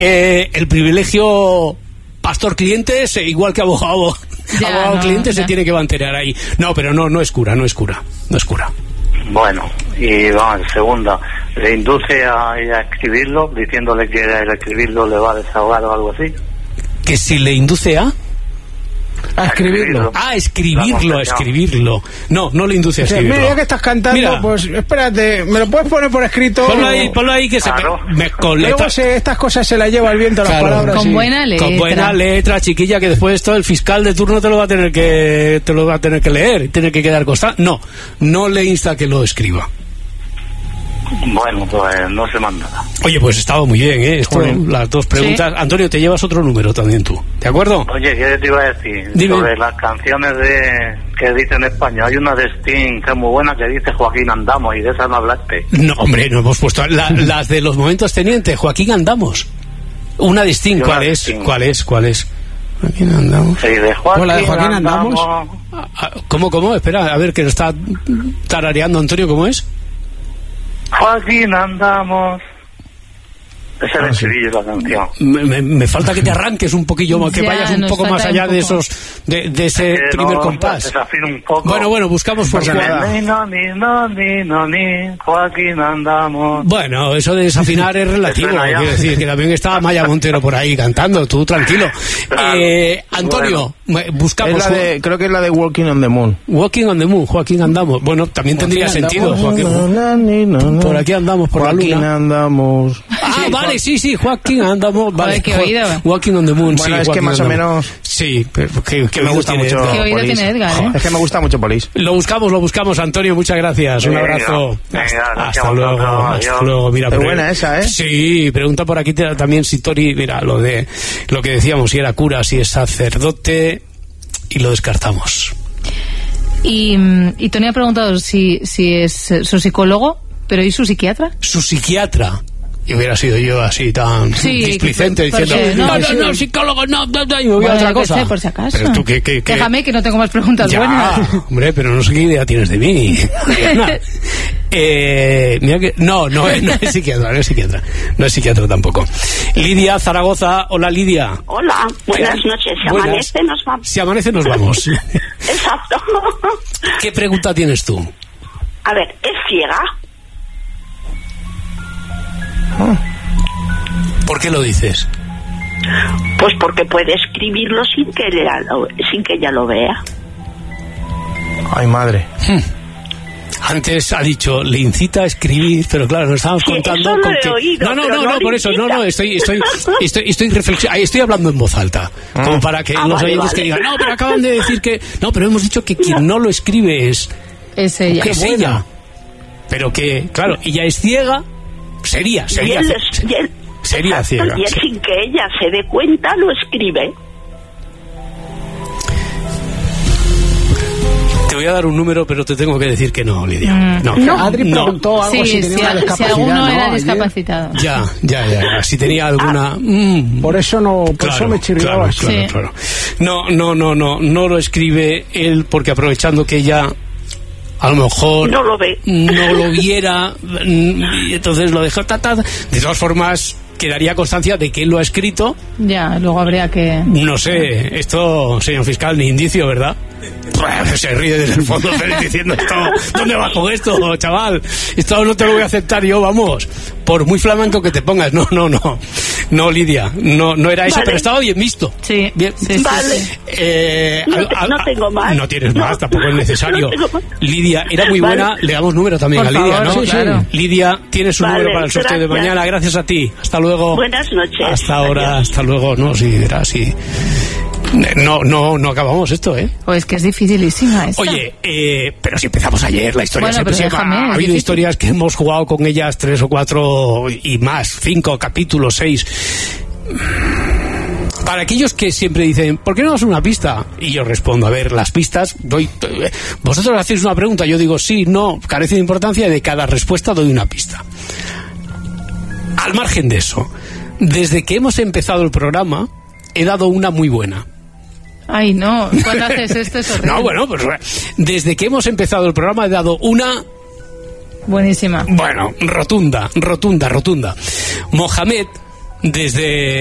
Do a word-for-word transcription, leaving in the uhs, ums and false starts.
Eh, el privilegio pastor-cliente es igual que abogado. Ya, Abogado-cliente no, se ya. tiene que mantener ahí. No, pero no, no es cura, no es cura, no es cura. Bueno, y vamos, segunda, le induce a, a escribirlo, diciéndole que el escribirlo le va a desahogar o algo así. Que si le induce a... A escribirlo. Ah, escribirlo, a escribirlo. No, no le induce a O sea, escribirlo. mira, ya que estás cantando, Mira. pues espérate, ¿me lo puedes poner por escrito? Ponlo ahí, ponlo ahí que Claro. se me, me coleta. Luego se, estas cosas se las lleva el viento, las Claro. palabras. Con y- buena letra. Con buena letra, chiquilla, que después esto el fiscal de turno te lo va a tener que te lo va a tener que leer, tiene que quedar constante. No, no le insta a que lo escriba. Bueno, pues no se manda nada. Oye, pues estaba muy bien, ¿eh? Esto, Joder. las dos preguntas. Antonio, te llevas otro número también tú, ¿de acuerdo? Oye, ¿qué te iba a decir? Dime. Sobre las canciones de que dice en España. Hay una de Sting que es muy buena que dice Joaquín Andamos, y de esa no hablaste. No, hombre, no hemos puesto la- las de los momentos tenientes. Joaquín Andamos. Una distinta. Sí, una ¿Cuál es? distinta. ¿Cuál es? ¿Cuál es? Joaquín Andamos. Sí, de Joaquín, Hola, de Joaquín Andamos. Ah, ah, ¿Cómo, cómo? Espera, a ver, que lo está tarareando Antonio, ¿cómo es? Joaquín Andamos. Ese es el Ah, sí. estribillo de la canción. Me, me- me falta que te arranques un poquillo más, que Ya, vayas un nos poco más falta allá un de poco. esos, de, de ese Eh, primer no, compás. desafino un poco. Bueno, bueno, buscamos por pasa nada. Ni, no, ni, no, ni, no, ni, Joaquín Andamos. Bueno, eso de desafinar es relativo. Suena ya. Quiero decir que también estaba Maya Montero por ahí cantando, tú tranquilo. Claro. Eh, Antonio, me- Es buscamos la de, creo que es la de Walking on the Moon. Walking on the Moon, Joaquín Andamos. Bueno, también tendría Joaquín sentido. andamos, Joaquín. na, na, na, na. Por aquí andamos, por Joaquín la luna. andamos. Ah, vale, sí, sí, Joaquín Andamos. Vale, Joder, qué Jo- oído. Walking on the Moon, Bueno, sí. es que Joaquín más o Andamos. menos- Sí, pero que, Que me gusta mucho. Qué oído Polis. tiene Edgar, ¿eh? Es que me gusta mucho Polis. Lo buscamos, lo buscamos, Antonio, muchas gracias. Un Venga, abrazo. venga, hasta gracias hasta a luego, vosotros, hasta adiós. luego. Mira, Es pero- buena esa, ¿eh? Sí, pregunta por aquí te- también si Tori, mira, lo de lo que decíamos, si era cura, si es sacerdote, y lo descartamos. Y, mm, y Tony ha preguntado si, si es eh, su psicólogo, pero ¿y su psiquiatra? Su psiquiatra. Y hubiera sido yo así tan Sí, displicente porque- diciendo, no, no, sí. no, psicólogo, no, no, no, y me voy a Bueno, otra yo qué cosa. sé, por si acaso. Pero tú, ¿qué, qué, qué? Déjame que no tengo más preguntas Ya, buenas. hombre, pero no sé qué idea tienes de mí. Adriana. eh, mira que, no, no es, no es psiquiatra, no es psiquiatra. No es psiquiatra tampoco. Lidia, Zaragoza. Hola, Lidia. Hola, buenas ¿Qué? noches. Si Buenas. amanece, nos vamos. Si amanece, nos vamos. Exacto. ¿Qué pregunta tienes tú? A ver, ¿es ciega? ¿Por qué lo dices? Pues porque puede escribirlo sin que ella lo, sin que ella lo vea. Ay, madre. Antes ha dicho, le incita a escribir, pero claro, nos estamos Sí, contando eso lo con he que... oído, no, no, pero no, no no, le por eso, no, incita. no, estoy, estoy, estoy, estoy reflexionando, estoy hablando en voz alta, como para que Ah, los vale, oyentes vale. que digan, no, pero acaban de decir que... No, pero hemos dicho que quien no lo escribe es... Es ella. que es ella. Pero que, claro, ella es ciega, sería, Y sería, él, ce- es- y él- sería exacto, ciega. y él sí. sin que ella se dé cuenta lo escribe. Te voy a dar un número, pero te tengo que decir que no, Lidia. Mm. No, Que Adri no. preguntó algo Sí, si tenía si, una a- si discapacidad. alguno ¿no? era Ayer. discapacitado. Ya, ya, ya, ya. Si tenía alguna... mm, Por eso no, por Claro, eso me chirriaba. claro, claro, Sí. claro. No, no, no, no, no lo escribe él porque aprovechando que ella a lo mejor No lo ve. no lo viera, mm, y entonces lo deja ta, ta. De todas formas, quedaría constancia de que él lo ha escrito. Ya, luego habría que... No sé, esto, señor fiscal, ni indicio, ¿verdad? Se ríe desde el fondo Félix diciendo esto, ¿dónde vas con esto, chaval? Esto no te lo voy a aceptar yo, vamos. Por muy flamenco que te pongas. No, no, no. No, Lidia, no, no era eso, Vale. pero estaba bien visto. Sí, Bien. sí, sí, Vale. sí. Eh, No al- te- al- no tengo más. No tienes No. más, tampoco es necesario. No tengo más. Lidia, era muy Vale. buena, le damos número también Por a Lidia, favor, ¿no? sí, claro. Lidia, tienes un Vale, número para el sorteo de gracias. mañana, gracias a ti. Hasta luego. Buenas noches. Hasta ahora, Adiós. hasta luego. No, sí, era así. No, no, no acabamos esto, ¿eh? Pues es que es dificilísima esta. Oye, eh, pero si empezamos ayer, la historia Bueno, siempre pero se déjame, va. es Ha habido difícil. historias que hemos jugado con ellas tres o cuatro y más, cinco capítulos, seis. Para aquellos que siempre dicen, ¿por qué no das una pista? Y yo respondo, a ver, las pistas, doy. Vosotros hacéis una pregunta, yo digo sí, no, carece de importancia, y de cada respuesta doy una pista. Al margen de eso, desde que hemos empezado el programa, he dado una muy buena. Ay, no, cuando haces esto es horrible. No, bueno, pues desde que hemos empezado el programa he dado una, Buenísima. bueno, rotunda, rotunda, rotunda. Mohamed, desde